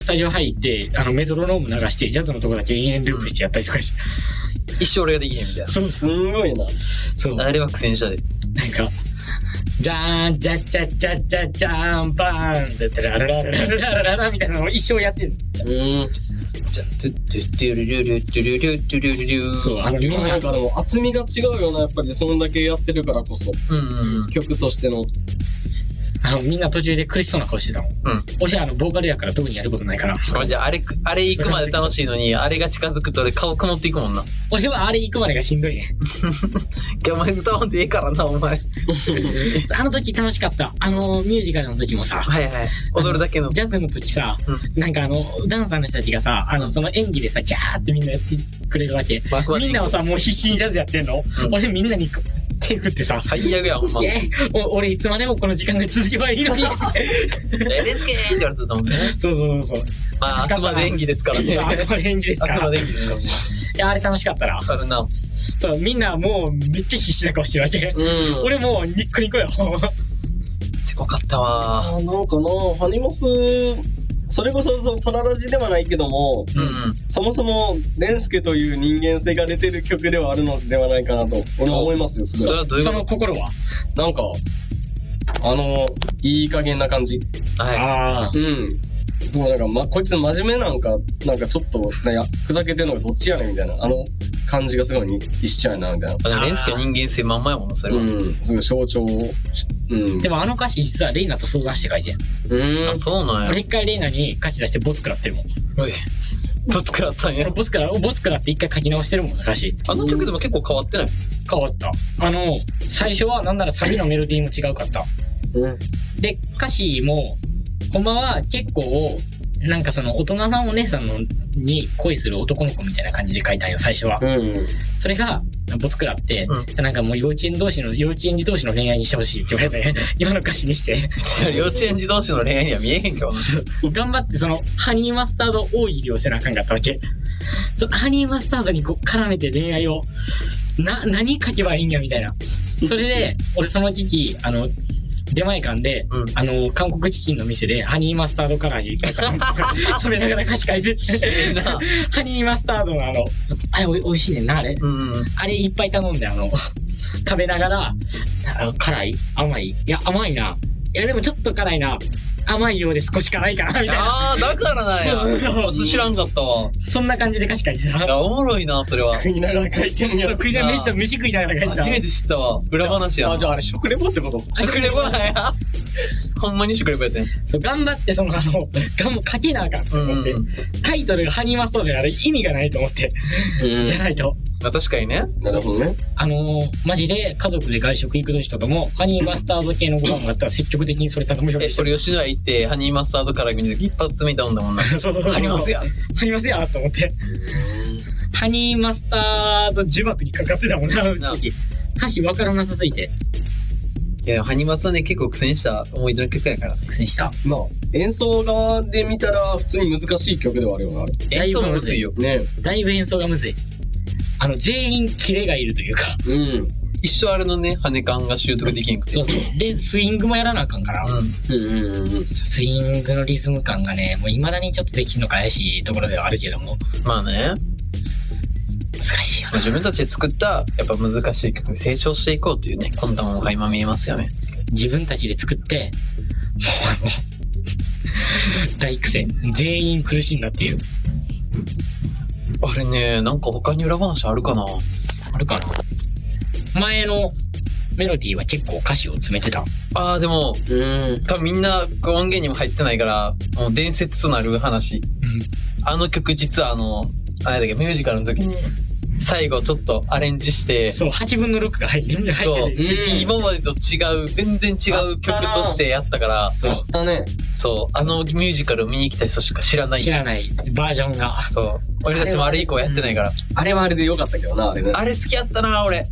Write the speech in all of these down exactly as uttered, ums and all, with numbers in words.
スタジオ入ってあのメトロノーム流してジャズのとこだけ延々ループしてやったりとかして、 一生俺ができへんみたいな。 そうすんごいな。 そうあれは苦戦したで。 なんかじゃーんじゃっちゃっちゃっちゃっちゃーんバーンって言ってラララララララララみたいなのを一生やってるんです。 うん。 じゃトゥットゥットゥルルルトゥルルトゥルルル。 そうあのみんななんかでも厚みが違うよな、やっぱりそんだけやってるからこそ。 うんうんうん。 曲としての。 あのみんな途中で苦しそうな顔してたもん。 うん。 俺あのボーカルやから特にやることないから。 マジであれ、あれ行くまで楽しいのに、あれが近づくと俺顔曇っていくもんな。 俺はあれ行くまでがしんどいね。 お前歌わんでええからな、お前。 あの時楽しかった。あのミュージカルの時もさ。 はいはい。踊るだけの。 ジャズの時さ、 うなんかあの、ダンサーの人たちがさ、あの、その演技でさ、キャーってみんなやってくれるわけ。みんなはさ、もう必死にジャズやってんの、 うん、 俺みんなに手振ってさ、 最悪や、ほんま。 えお俺いつまでもこの時間が続けばいいのに。 え、レスケーって言われてたもんね。 そうそうそう。 まあ、あくまで演技ですからね。 あくまで演技ですから。 あくまで演技ですから。いや、あれ楽しかったな。 あるな。 そう、みんなもうめっちゃ必死な顔してるわけ。 うん。 俺もうニッコニコよ。 すごかったわ。 あーなんかな、ハニモス、それこそそのトララジではないけども、 うんうん。 そもそもレンスケという人間性が出てる曲ではあるのではないかなと俺は思いますよ。すそごい。 れはどういうこその心はなんかあのいい加減な感じ。 と？はい。 ああ。 うん。そうなんかまこいつ真面目なんかなんかちょっとなんやふざけてるのがどっちやねんみたいなあの感じがすごいに一緒やなみたいな。 あ、でもレンスケは人間性まんまやもんな、それは。 うん。すごい象徴し。うん。 でもあの歌詞実はレイナと相談して書いてん。 うん。 あ、そうなんや。 俺一回レイナに歌詞出してボツ食らってるもん。 おい。ボツ食らったんや。 ボツ食ら、ボツ食らって一回書き直してるもん、歌詞。 あの曲でも結構変わってない？ 変わった。あの、最初はなんならサビのメロディーも違うかった。 うん。 で、歌詞も、ほんまは結構、なんかその大人なお姉さんのに恋する男の子みたいな感じで書いたんよ、最初は。 うん。 それが、ボツ食らって、 うなんかもう幼稚園同士の、幼稚園児同士の恋愛にしてほしいって言われて、今の歌詞にして。 幼稚園児同士の恋愛には見えへんけどな。 頑張ってその、ハニーマスタード大喜利をせなあかんかったわけ。そハニーマスタードにこう絡めて恋愛を、な、何書けばいいんやみたいな。それで、俺その時期、あの、出前館で、 うん、 あの、韓国チキンの店で、ハニーマスタード唐揚げ食べながら歌詞書いて、ハニーマスタードのあの、あれおい、おいしいねんな、あれ。 うんうん、 あれいっぱい頼んで、あの、食べながら、あの辛い甘いいや、甘いな。いや、でもちょっと辛いな。甘いようで少し辛いかな、みたいな。 ああ、だからなんや。知らんかったわ。 そんな感じで歌詞書いてた。 いや、おもろいな、それは。 食いながら書いてんや。 そう、食いながら、飯飯食いながら書いてた。 初めて知ったわ。裏話やな。 あ、じゃああれ食レポってこと？ 食レポなんや。ほんまに食レポやってん。 そう、頑張って、その、あの、がん書けなあかんと思って、 うんうん、 タイトルがハニーマスタードであれ意味がないと思って、うん、じゃないと。 まあ確かにね。 なるほどね。 あのー、マジで家族で外食行く時とかも、ハニーマスタード系のご飯があったら積極的にそれ頼むようにえ、 して。 これ吉野家行って、ハニーマスタードから見るとき一発目頼んだもんな。 そうそうそう。 ハニーマスや。 ハニーマスやと思って。ハニーマスタード呪縛にかかってたもんな、あの時。歌詞わからなさすぎて。 いや、ハニマスはね、結構苦戦した思い出の曲やから。 苦戦した。 まあ、演奏側で見たら普通に難しい曲ではあるよな。 演奏もむずいよ。 ね。 だいぶ演奏がむずい。あの、全員キレがいるというか。 うん。 一生あれのね、羽感が習得できんくて。 そうそう。で、スイングもやらなあかんから。 うん。 うんうん。 スイングのリズム感がね、もう未だにちょっとできるのか怪しいところではあるけども。 まあね。 難しいよな。 自分たちで作った、やっぱ難しい曲で成長していこうというね、魂胆が今見えますよね。 自分たちで作って、もうあの、大苦戦。全員苦しんだっていう。 あれね、なんか他に裏話あるかな？ あるかな？前のメロディーは結構歌詞を詰めてた。 ああ、でも、 うん。 多分みんな音源にも入ってないから、もう伝説となる話。 うん。 あの曲実はあの、あれだっけ、ミュージカルの時に、最後ちょっとアレンジして、 そう、はちぶんのろくが入ってる。 そう、 入ってる。 今までと違う、全然違う曲としてやったから、 そう。 あったね。 そう、あのミュージカルを見に来た人しか知らない。 知らないバージョンが。 そう。俺たちもあれ以降やってないから。 あれはあれでよかったけどな、あれね。 あれ好きやったな、俺。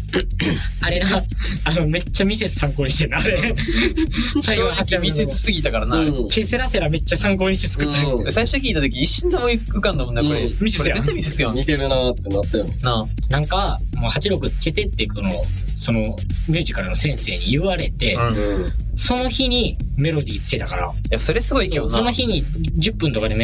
あれな、あの、めっちゃミセス参考にしてんな、あれ。最後の正直見せすぎたからな。 うんケセラセラめっちゃ参考にして作ったよ。 うん最初聞いた時一瞬でも浮かんだもんね、これ。 うんミセスやんこれ絶対ミセスやん。 似てるなーってなったよね。 ななんか、もうはちじゅうろくつけてって、この、その、ミュージカルの先生に言われて、 あ。うん。いうん。 その日にメロディーつけたから、 や、それすごいけどな。 その日にじゅっぷんとかで